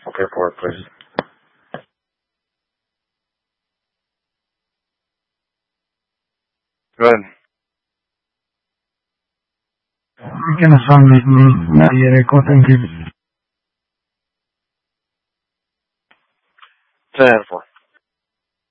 Okay, for it, please. Go ahead. Che ne so, ieri cosa in che... 10-4.